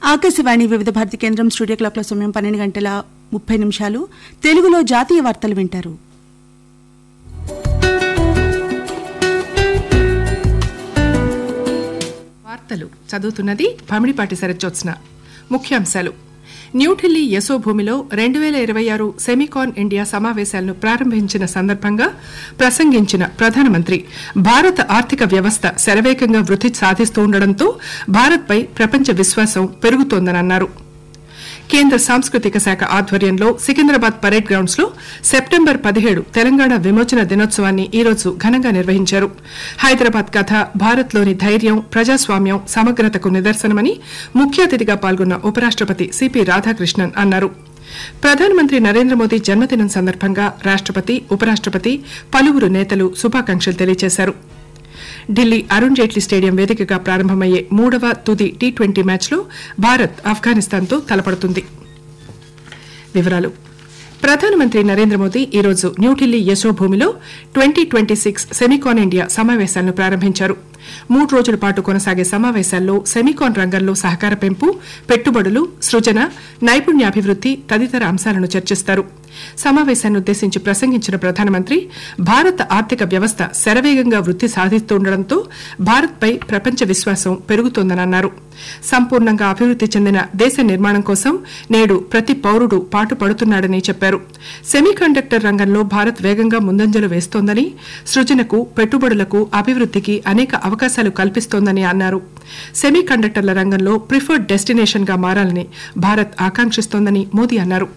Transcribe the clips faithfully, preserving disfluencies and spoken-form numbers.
ఆకాశవాణి వివిధ భారతి కేంద్రం స్టూడియో క్లాక్ల సమయం పన్నెండు గంటల ముప్పై నిమిషాలు. తెలుగులో జాతీయ వార్తలు వింటారు. వార్తలు చదువుతున్నది భమిడిపాటి శరజ్యోత్స్న. ముఖ్యాంశాలు: న్యూఢిల్లీ యశోభూమిలో రెండు వేల ఇరవై ఆరు సెమికాన్ ఇండియా సమావేశాలను ప్రారంభించిన సందర్భంగా ప్రసంగించిన ప్రధానమంత్రి భారత ఆర్థిక వ్యవస్థ శరవేగంగా వృద్ధి సాధిస్తుండటంతో భారత్పై ప్రపంచ విశ్వాసం పెరుగుతోందని అన్నారు. కేంద్ర సాంస్కృతిక శాఖ ఆధ్వర్యంలో సికింద్రాబాద్ పరేడ్ గ్రౌండ్స్ లో సెప్టెంబర్ పదిహేడు తెలంగాణ విమోచన దినోత్సవాన్ని ఈ రోజు ఘనంగా నిర్వహించారు. హైదరాబాద్ కథ భారత్లోని ధైర్యం, ప్రజాస్వామ్యం, సమగ్రతకు నిదర్శనమని ముఖ్య అతిథిగా పాల్గొన్న ఉపరాష్టపతి సిపి రాధాకృష్ణన్ అన్నారు. ప్రధానమంత్రి నరేంద్ర మోదీ జన్మదినం సందర్భంగా రాష్టపతి, ఉపరాష్టపతి, పలువురు నేతలు శుభాకాంక్షలు తెలియజేశారు. ఢిల్లీ అరుణ్ జైట్లీ స్టేడియం వేదికగా ప్రారంభమయ్యే మూడవ తుది టీ ట్వంటీ మ్యాచ్లో భారత్ ఆఫ్ఘనిస్తాన్తో తలపడుతుంది. వివరాలు: ప్రధానమంత్రి నరేంద్ర మోదీ ఈరోజు New Delhi యశోభూమిలో twenty twenty six SEMICON India సమావేశాలను ప్రారంభించారు. మూడు రోజుల పాటు కొనసాగే సమావేశాల్లో సెమికాన్ రంగంలో సహకార పెంపు, పెట్టుబడులు, సృజన, నైపుణ్యాభివృద్ది తదితర అంశాలను చర్చిస్తారు. సమావేశాన్నుద్దేశించి ప్రసంగించిన ప్రధానమంత్రి భారత ఆర్థిక వ్యవస్థ శరవేగంగా వృద్ధి సాధిస్తుండటంతో భారత్పై ప్రపంచ విశ్వాసం పెరుగుతోందని అన్నారు. సంపూర్ణంగా అభివృద్ది చెందిన దేశ నిర్మాణం కోసం నేడు ప్రతి పౌరుడు పాటుపడుతున్నాడని చెప్పారు. సెమీకండక్టర్ రంగంలో భారత్ వేగంగా ముందంజలు వేస్తోందని, సృజనకు, పెట్టుబడులకు, అభివృద్దికి అనేక అవకాశాలు కల్పిస్తోందని అన్నారు. సెమీకండక్టర్ల రంగంలో ప్రిఫర్డ్ డెస్టినేషన్ గా మారాలని భారత్ ఆకాంక్షిస్తోందని మోదీ అన్నారు.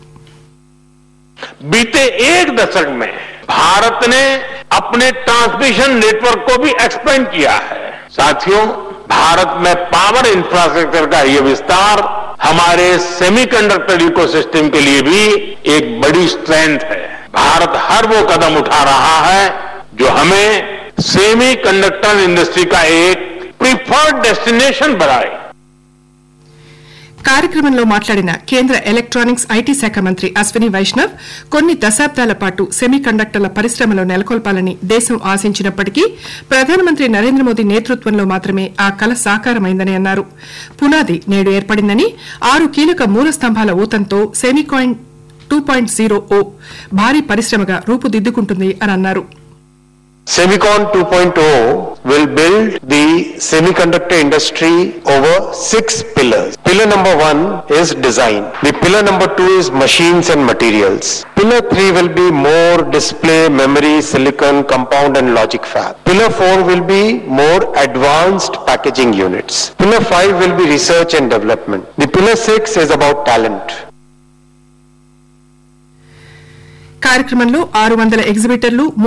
बीते एक दशक में भारत ने अपने ट्रांसमिशन नेटवर्क को भी एक्सपेंड किया है. साथियों, भारत में पावर इंफ्रास्ट्रक्चर का ये विस्तार हमारे सेमीकंडक्टर इकोसिस्टम के लिए भी एक बड़ी स्ट्रेंथ है. भारत हर वो कदम उठा रहा है जो हमें सेमीकंडक्टर इंडस्ट्री का एक प्रिफर्ड डेस्टिनेशन बनाए. కార్యక్రమంలో మాట్లాడిన కేంద్ర ఎలక్ట్రానిక్స్, ఐటీ శాఖ మంత్రి అశ్విని వైష్ణవ్ కొన్ని దశాబ్దాల పాటు సెమీకండక్టర్ల పరిశ్రమలో నెలకొల్పాలని దేశం ఆశించినప్పటికీ ప్రధానమంత్రి నరేంద్ర మోదీ నేతృత్వంలో మాత్రమే ఆ కల సాకారమైందని అన్నారు. పునాది నేడు ఏర్పడిందని, ఆరు కీలక మూల స్తంభాల ఊతంతో సెమీకాన్ టూ పాయింట్ జీరో ఓ భారీ పరిశ్రమగా రూపుదిద్దుకుంటుంది అని అన్నారు. Semicon two point oh will build the semiconductor industry over six pillars. Pillar number one is design. The pillar number two is machines and materials. Pillar three will be more display, memory, silicon, compound and logic fab. Pillar four will be more advanced packaging units. Pillar five will be research and development. The pillar six is about talent. కార్యక్రమంలో ఆరు వందల ఎగ్జిబిటర్లు